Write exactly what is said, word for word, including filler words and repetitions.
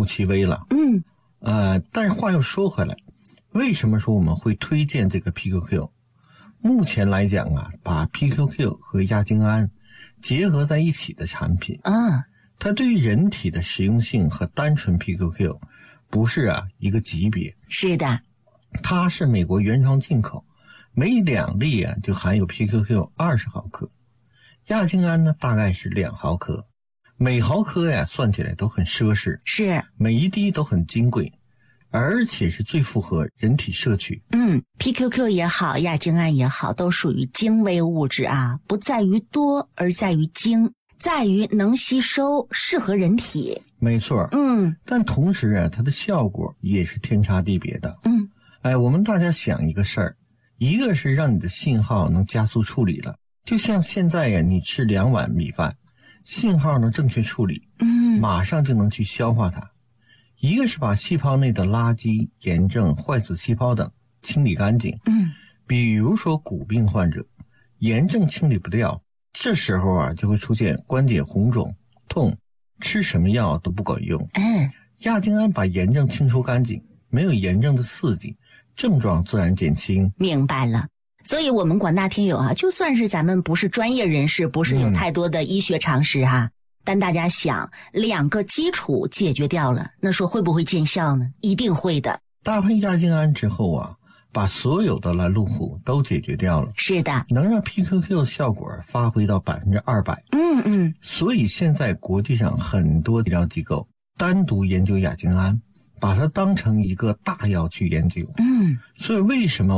乎其微了。 嗯， 呃，但是话又说回来，为什么说我们会推荐这个 P Q Q？ 目前来讲啊，把 P Q Q 和亚精胺结合在一起的产品， 啊， 它对于人体的实用性和单纯 P Q Q 不是啊一个级别。 是的， 它是美国原创进口，每两粒啊就含有 P Q Q 二十毫克，亚精胺呢大概是两毫克，每毫克呀算起来都很奢侈， 是， 每一滴都很金贵，而且是最符合人体摄取。 嗯 ，P Q Q 也好，亚精胺也好，都属于精微物质啊，不在于多，而在于精，在于能吸收，适合人体。 没错， 嗯， 但同时啊，它的效果也是天差地别的。 嗯， 哎，我们大家想一个事儿，一个是让你的信号能加速处理了，就像现在呀，你吃两碗米饭，信号能正确处理， 嗯， 马上就能去消化它。一个是把细胞内的垃圾、炎症、坏死细胞等清理干净。 嗯， 比如说骨病患者，炎症清理不掉，这时候啊就会出现关节红肿、痛，吃什么药都不管用。 嗯， 亚精胺把炎症清除干净，没有炎症的刺激，症状自然减轻。 明白了。所以我们广大听友啊，就算是咱们不是专业人士，不是有太多的医学常识哈、啊嗯，但大家想，两个基础解决掉了，那说会不会见效呢？一定会的。 搭配亚精胺之后啊，把所有的拦路虎都解决掉了。 是的， 能让 P Q Q 的效果发挥到百分之二百。 嗯嗯。 所以现在国际上很多医疗机构单独研究亚精胺，把它当成一个大药去研究。 嗯。 所以为什么